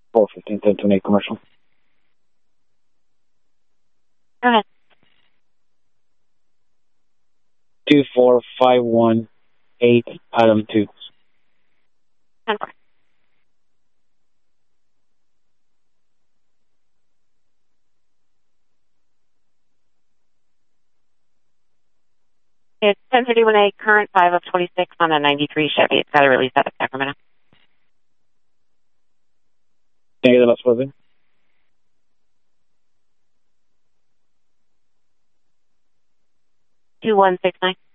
415 1028 commercial. Go ahead. 24518 item 2. 10-4. It's 1031A, current 5 of 26 on a 93 Chevy. It's got to release out of Sacramento. Can I get the last closing? 2169.